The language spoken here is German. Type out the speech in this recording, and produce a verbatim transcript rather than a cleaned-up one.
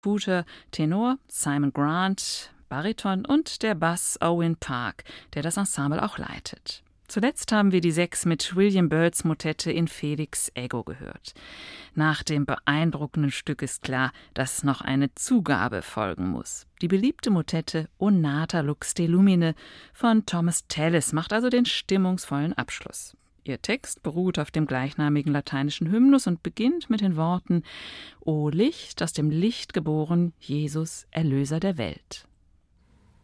Buter Tenor, Simon Grant Bariton und der Bass Owen Park, der das Ensemble auch leitet. Zuletzt haben wir die Sechs mit William Byrds Motette in Felix Ego gehört. Nach dem beeindruckenden Stück ist klar, dass noch eine Zugabe folgen muss. Die beliebte Motette O Nata Lux de Lumine von Thomas Tallis macht also den stimmungsvollen Abschluss. Ihr Text beruht auf dem gleichnamigen lateinischen Hymnus und beginnt mit den Worten: O Licht, aus dem Licht geboren, Jesus, Erlöser der Welt.